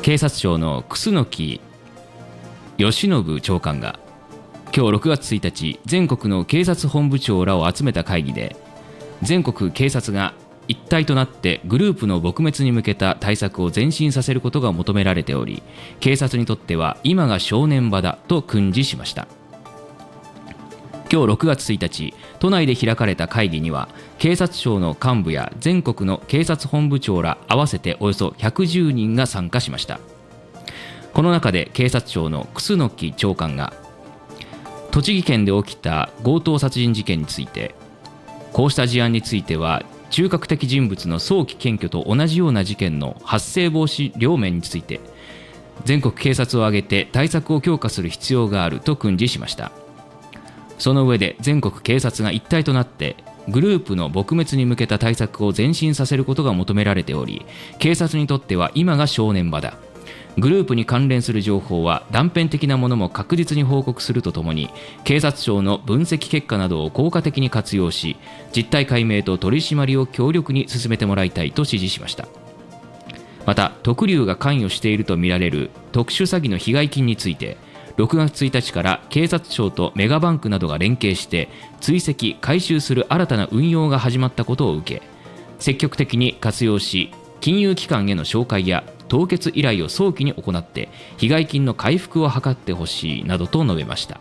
警察庁の楠木義信長官が今日6月1日、全国の警察本部長らを集めた会議で、全国警察が一体となってグループの撲滅に向けた対策を前進させることが求められており、警察にとっては今が正念場だと訓示しました。今日6月1日、都内で開かれた会議には、警察庁の幹部や全国の警察本部長ら合わせておよそ110人が参加しました。この中で警察庁の楠木長官が、栃木県で起きた強盗殺人事件について、こうした事案については中核的人物の早期検挙と同じような事件の発生防止両面について、全国警察を挙げて対策を強化する必要があると訓示しました。その上で、全国警察が一体となってグループの撲滅に向けた対策を前進させることが求められており、警察にとっては今が正念場だ。グループに関連する情報は断片的なものも確実に報告するとともに、警察庁の分析結果などを効果的に活用し、実態解明と取り締まりを強力に進めてもらいたいと指示しました。また、特竜が関与しているとみられる特殊詐欺の被害金について、6月1日から警察庁とメガバンクなどが連携して追跡・回収する新たな運用が始まったことを受け、積極的に活用し、金融機関への紹介や凍結依頼を早期に行って被害金の回復を図ってほしいなどと述べました。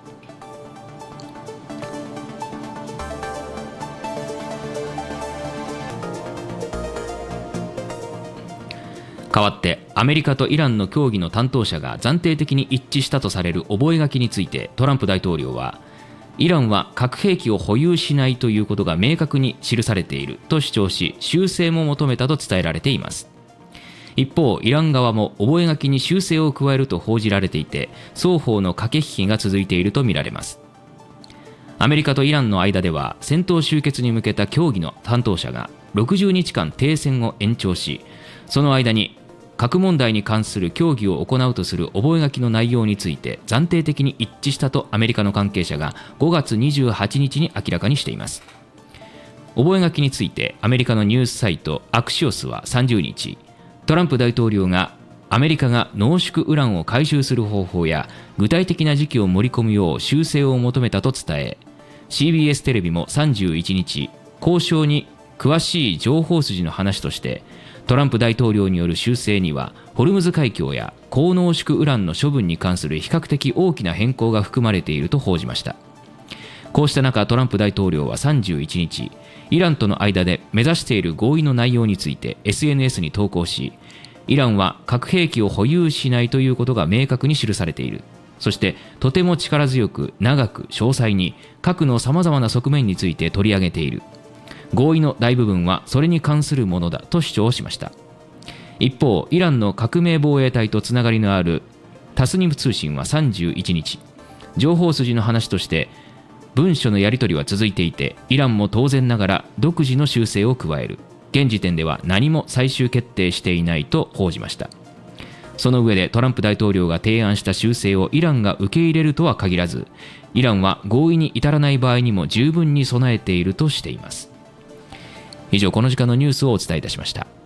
代わって、アメリカとイランの協議の担当者が暫定的に一致したとされる覚書について、トランプ大統領は、イランは核兵器を保有しないということが明確に記されていると主張し、修正も求めたと伝えられています。一方、イラン側も覚書に修正を加えると報じられていて、双方の駆け引きが続いているとみられます。アメリカとイランの間では、戦闘終結に向けた協議の担当者が60日間停戦を延長し、その間に核問題に関する協議を行うとする覚書の内容について暫定的に一致したとアメリカの関係者が5月28日に明らかにしています。覚書についてアメリカのニュースサイトアクシオスは30日、トランプ大統領がアメリカが濃縮ウランを回収する方法や具体的な時期を盛り込むよう修正を求めたと伝え、 CBS テレビも31日、交渉に詳しい情報筋の話として、トランプ大統領による修正にはホルムズ海峡や高濃縮ウランの処分に関する比較的大きな変更が含まれていると報じました。こうした中、トランプ大統領は31日、イランとの間で目指している合意の内容について SNS に投稿し、イランは核兵器を保有しないということが明確に記されている。そしてとても力強く長く詳細に核のさまざまな側面について取り上げている。合意の大部分はそれに関するものだと主張しました。一方、イランの革命防衛隊とつながりのあるタスニム通信は31日、情報筋の話として、文書のやり取りは続いていて、イランも当然ながら独自の修正を加える。現時点では何も最終決定していないと報じました。その上で、トランプ大統領が提案した修正をイランが受け入れるとは限らず、イランは合意に至らない場合にも十分に備えているとしています。以上、この時間のニュースをお伝えいたしました。